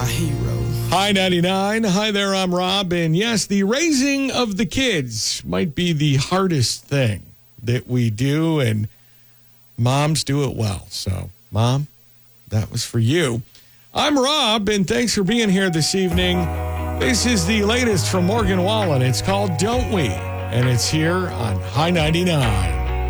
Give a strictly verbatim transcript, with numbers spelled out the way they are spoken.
my hero. Hi, ninety-nine. Hi there, I'm Rob. And yes, the raising of the kids might be the hardest thing that we do, and moms do it well. So, Mom, that was for you. I'm Rob, and thanks for being here this evening. This is the latest from Morgan Wallen. It's called Don't We? And it's here on High ninety-nine.